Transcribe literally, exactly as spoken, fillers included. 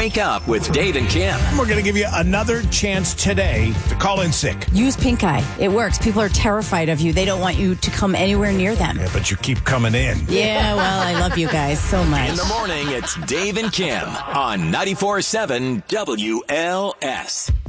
Wake up with Dave and Kim. We're going to give you another chance today to call in sick. Use pink eye. It works. People are terrified of you. They don't want you to come anywhere near them. Yeah, but you keep coming in. Yeah, well, I love you guys so much. In the morning, it's Dave and Kim on ninety-four point seven W L S.